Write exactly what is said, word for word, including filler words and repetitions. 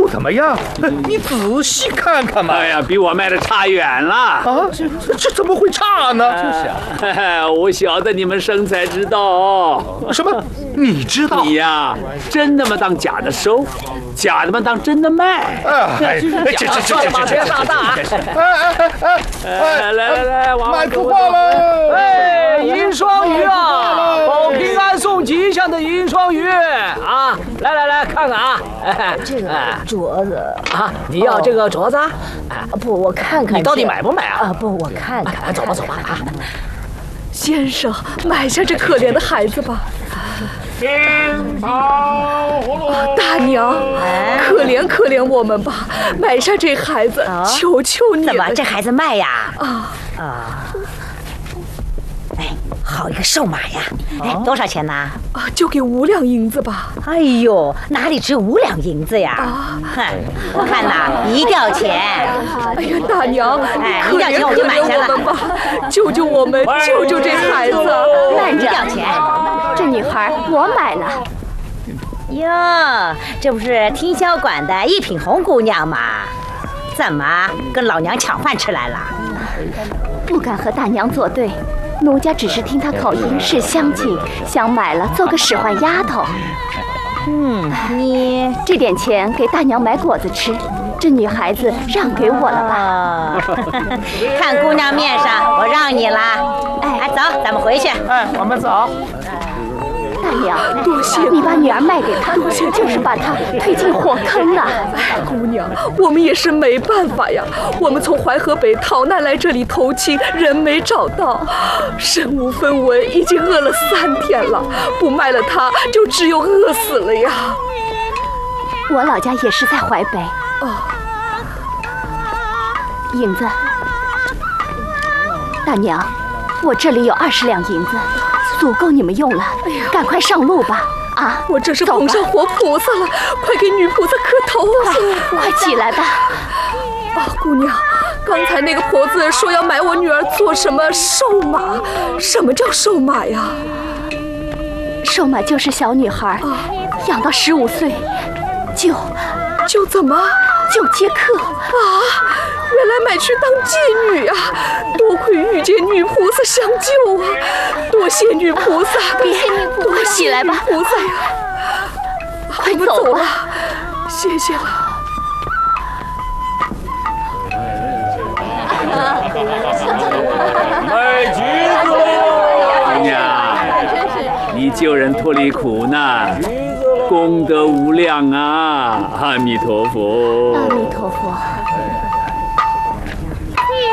怎么样？你仔细看看嘛。 哎呀，比我卖的差远了。 啊，这这怎么会差呢？ 就是啊，我晓得你们生财之道。 什么？你知道？ 你呀，真的嘛当假的收，假的嘛当真的卖。 哎，这这这这这这大大啊！ 哎哎哎哎， 来来来， 卖出话了！ 哎，银双鱼啊，保平安送吉祥的银双鱼啊！来来来看看啊， 这个镯子啊，你要这个镯子啊？ 不，我看看。 你到底买不买啊？ 啊，不，我看看。 走吧走吧啊！ 先生，买下这可怜的孩子吧。大娘，可怜可怜我们吧，买下这孩子，求求你了。 怎么这孩子卖呀？ 啊啊！哎，好一个瘦马呀！哎，多少钱呢？ 啊，就给五两银子吧。 哎呦，哪里只有五两银子呀？哼，我看呐，一吊钱。 哎呀，大娘， 哎， 可怜可怜我们吧，救救我们，救救这孩子！ 慢着，一吊钱。 这女孩我买了。 哟，这不是听销馆的一品红姑娘吗？怎么跟老娘抢饭吃来了？ 不敢和大娘作对，奴家只是听她口音是乡亲，想买了做个使唤丫头。 嗯，你这点钱给大娘买果子吃，这女孩子让给我了吧？ 哦、看姑娘面上，我让你了。哎，走，咱们回去。 哎，我们走。 大娘，多谢你把女儿卖给他，就是把她推进火坑啊！ 哎，姑娘，我们也是没办法呀。我们从淮河北逃难来这里投亲，人没找到，身无分文，已经饿了三天了。不卖了她，就只有饿死了呀。 我老家也是在淮北。 哦， 银子，大娘，我这里有二十两银子。足够你们用了，赶快上路吧！啊， 我这是碰上活菩萨了，快给女菩萨磕头啊！ 快起来吧！ 啊，姑娘，刚才那个婆子说要买我女儿做什么瘦马？什么叫瘦马呀？ 瘦马就是小女孩，啊、养到十五岁就就怎么就接客啊？原来买去当妓女啊！多亏遇见女菩萨相救啊！多谢女菩萨， 多谢女菩萨，快起来吧， 菩萨呀！ 快走吧， 谢谢了。 卖橘子喽！姑娘，你救人脱离苦难，功德无量啊！阿弥陀佛， 阿弥陀佛。